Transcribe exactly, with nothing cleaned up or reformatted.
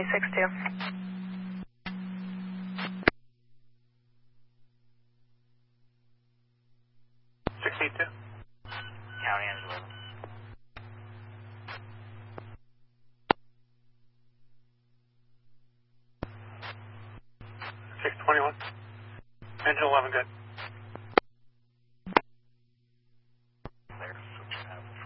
County six two. six eight two. County engine eleven. six twenty-one. Engine eleven, good.